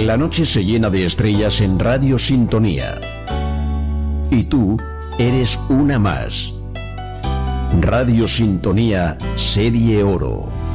La noche se llena de estrellas en Radio Sintonía. Y tú eres una más. Radio Sintonía Serie Oro.